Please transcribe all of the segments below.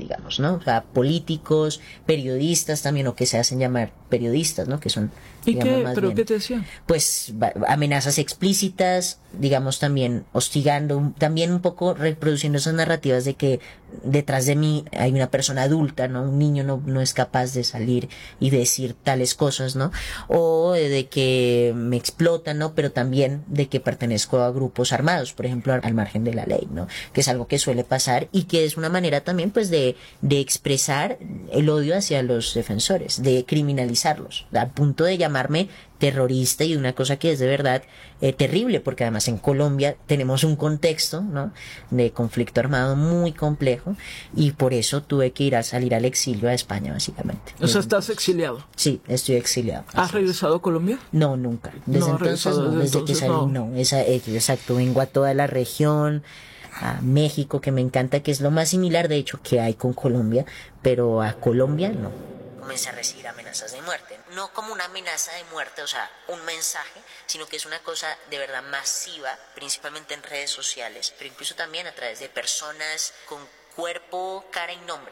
digamos, ¿no? O sea, políticos, periodistas también, o que se hacen llamar periodistas, ¿no? Que son, ¿Y digamos, qué? más ¿Pero bien, qué te decían? pues amenazas explícitas, digamos, también hostigando, también un poco reproduciendo esas narrativas de que detrás de mí hay una persona adulta, ¿no? Un niño no es capaz de salir y decir tales cosas, ¿no? O de que me explotan, ¿no? Pero también de que pertenezco a grupos armados, por ejemplo, al margen de la ley, ¿no? Que es algo que suele pasar y que es una manera también, pues, de expresar el odio hacia los defensores, de criminalizarlos, al punto de llamarme terrorista, y una cosa que es de verdad terrible, porque además en Colombia tenemos un contexto, ¿no? De conflicto armado muy complejo, y por eso tuve que salir al exilio a España, básicamente. O sea, ¿estás exiliado? Sí, estoy exiliado. ¿Has regresado a Colombia? No, nunca. Desde No, entonces, no, desde que salí, no. Exacto, vengo a toda la región, a México, que me encanta, que es lo más similar, de hecho, que hay con Colombia, pero a Colombia no. Comencé a recibir amenazas de muerte, no como una amenaza de muerte, o sea, un mensaje, sino que es una cosa de verdad masiva, principalmente en redes sociales, pero incluso también a través de personas con cuerpo, cara y nombre.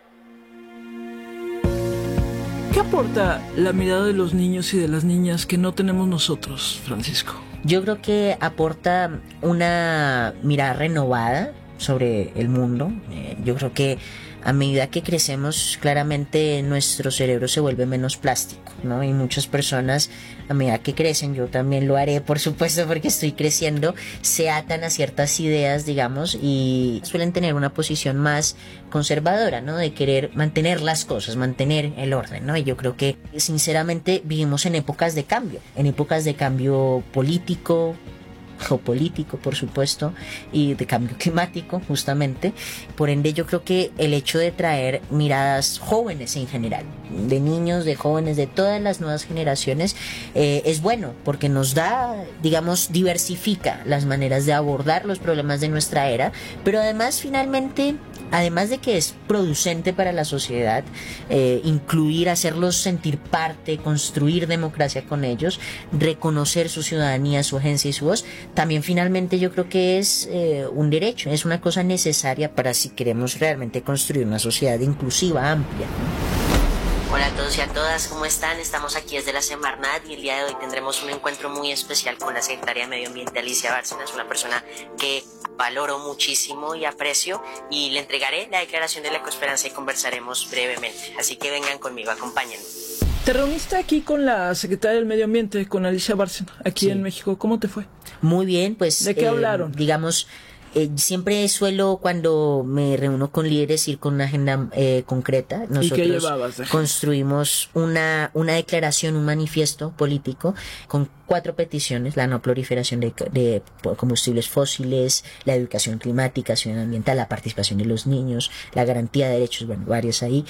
¿Qué aporta la mirada de los niños y de las niñas que no tenemos nosotros, Francisco? Yo creo que aporta una mirada renovada sobre el mundo. Yo creo que a medida que crecemos, claramente nuestro cerebro se vuelve menos plástico, ¿no? Y muchas personas, a medida que crecen, yo también lo haré, por supuesto, porque estoy creciendo, se atan a ciertas ideas, digamos, y suelen tener una posición más conservadora, ¿no? De querer mantener las cosas, mantener el orden, ¿no? Y yo creo que, sinceramente, vivimos en épocas de cambio político, geopolítico, por supuesto, y de cambio climático, justamente. Por ende, yo creo que el hecho de traer miradas jóvenes en general, de niños, de jóvenes, de todas las nuevas generaciones, es bueno, porque nos da, digamos, diversifica las maneras de abordar los problemas de nuestra era, pero además, finalmente, además de que es producente para la sociedad, incluir, hacerlos sentir parte, construir democracia con ellos, reconocer su ciudadanía, su agencia y su voz, también finalmente yo creo que es un derecho, es una cosa necesaria para si queremos realmente construir una sociedad inclusiva, amplia. Hola a todos y a todas, ¿cómo están? Estamos aquí desde la Semarnat y el día de hoy tendremos un encuentro muy especial con la secretaria de Medio Ambiente, Alicia Bárcenas, una persona que valoro muchísimo y aprecio, y le entregaré la declaración de la Ecoesperanza y conversaremos brevemente. Así que vengan conmigo, acompáñenme. Te reuniste aquí con la secretaria del Medio Ambiente, con Alicia Bárcenas, aquí en México. ¿Cómo te fue? Muy bien, pues... ¿De qué hablaron? Digamos... siempre suelo, cuando me reúno con líderes, ir con una agenda concreta. Nosotros ¿Y qué llevabas? Construimos una declaración, un manifiesto político con 4 peticiones: la no proliferación de combustibles fósiles, la educación climática, acción ambiental, la participación de los niños, la garantía de derechos, bueno, varios ahí.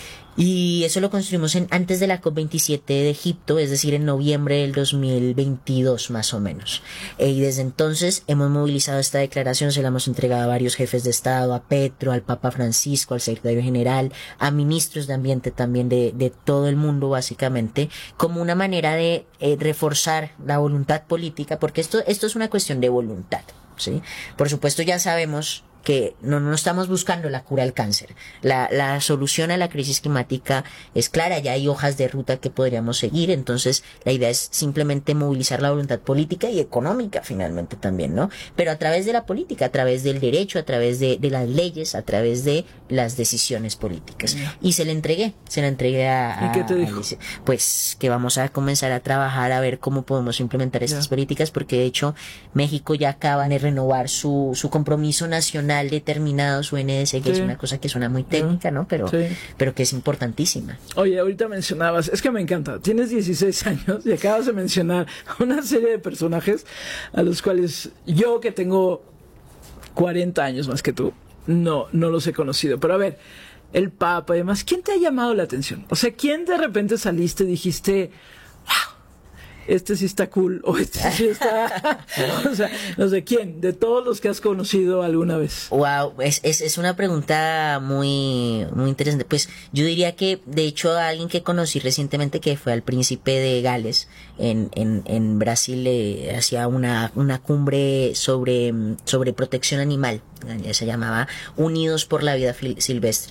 Y eso lo construimos antes de la COP27 de Egipto, es decir, en noviembre del 2022 más o menos. Y desde entonces hemos movilizado esta declaración, se la hemos entregado a varios jefes de Estado, a Petro, al Papa Francisco, al secretario general, a ministros de ambiente también de todo el mundo, básicamente, como una manera de reforzar la voluntad política, porque esto es una cuestión de voluntad, ¿sí? Por supuesto, ya sabemos que no estamos buscando la cura al cáncer. La solución a la crisis climática es clara, ya hay hojas de ruta que podríamos seguir, entonces la idea es simplemente movilizar la voluntad política y económica finalmente también, ¿no? Pero a través de la política, a través del derecho, a través de las leyes, a través de las decisiones políticas. Y se la entregué a ¿Y qué te dijo? Alicia. Pues que vamos a comenzar a trabajar a ver cómo podemos implementar estas políticas, porque de hecho México ya acaba de renovar su compromiso nacional determinado, su NDC, que es una cosa que suena muy técnica, ¿no? Pero que es importantísima. Oye, ahorita mencionabas, es que me encanta, tienes 16 años y acabas de mencionar una serie de personajes a los cuales yo, que tengo 40 años más que tú, no los he conocido. Pero a ver, el Papa y demás, ¿quién te ha llamado la atención? O sea, ¿quién de repente saliste y dijiste, wow, este sí está cool, o este sí está... O sea, no sé, ¿quién? De todos los que has conocido alguna vez. Wow, es una pregunta muy interesante. Pues yo diría que, de hecho, a alguien que conocí recientemente, que fue al príncipe de Gales en Brasil, hacía una cumbre sobre protección animal. Se llamaba Unidos por la Vida Silvestre.